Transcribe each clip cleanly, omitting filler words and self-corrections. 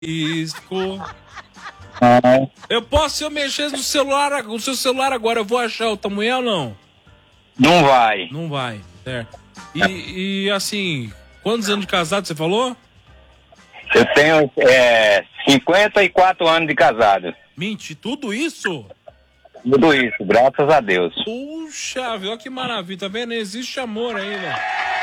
Eu posso, se eu mexer no celular, o seu celular agora, eu vou achar o tamanho ou não? Não vai. Não vai, certo. E assim, quantos anos de casado você falou? Eu tenho 54 anos de casado. Mente, tudo isso? Tudo isso, graças a Deus. Puxa, viu? Que maravilha, tá vendo? Existe amor aí, né?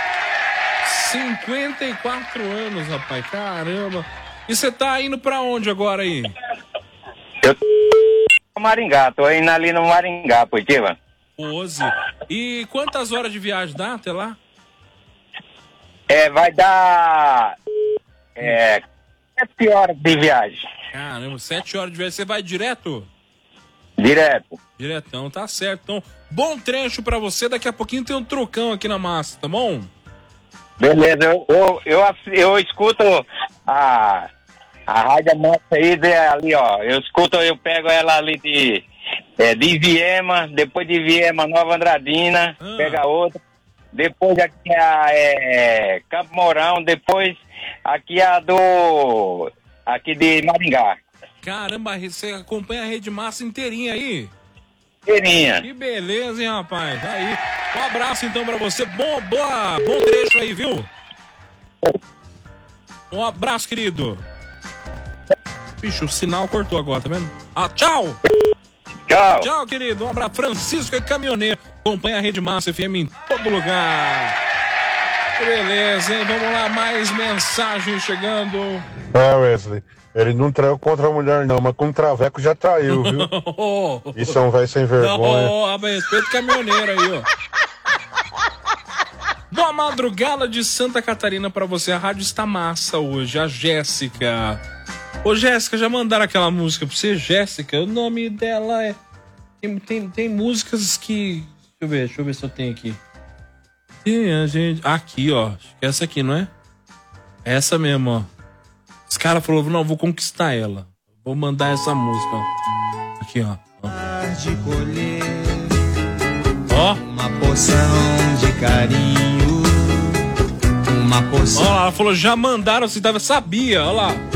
54 anos, rapaz, caramba. E você tá indo pra onde agora aí? Eu tô no Maringá, tô indo ali no Maringá, Poitiva. 12. E quantas horas de viagem dá até lá? Vai dar 7 horas de viagem. Caramba, 7 horas de viagem. Você vai direto? Direto. Diretão, tá certo. Então, bom trecho pra você. Daqui a pouquinho tem um trocão aqui na massa, tá bom? Beleza, eu escuto a rádio massa aí ali, ó. Eu pego ela ali de Viema, depois de Viema, Nova Andradina, pega outra. Depois aqui Campo Mourão, depois aqui aqui de Maringá. Caramba, você acompanha a Rede Massa inteirinha aí? Inteirinha. Que beleza, hein, rapaz? Aí, um abraço então pra você. Bom trecho aí, viu? Um abraço, querido. Bicho, o sinal cortou agora, tá vendo? Tchau! Tchau! Tchau, querido. Um abraço. Francisco é caminhoneiro. Acompanha a Rede Massa FM em todo lugar. Beleza, hein? Vamos lá, mais mensagens chegando. Wesley, ele não traiu contra a mulher não, mas com o traveco já traiu, viu? Isso é um velho sem vergonha. Respeito o caminhoneiro aí, ó. Boa madrugada de Santa Catarina pra você. A rádio está massa hoje. A Jéssica. Ô, Jéssica, já mandaram aquela música pra você? Jéssica, o nome dela é... Tem músicas que... Deixa eu ver se eu tenho aqui. Aqui, ó. Acho que é essa aqui, não é? É essa mesmo, ó. Os caras falaram, não, vou conquistar ela. Vou mandar essa música, ó. Aqui, ó. Ó. Uma poção de carinho. Uma poção... Ó lá, ela falou, já mandaram, você sabia, ó lá.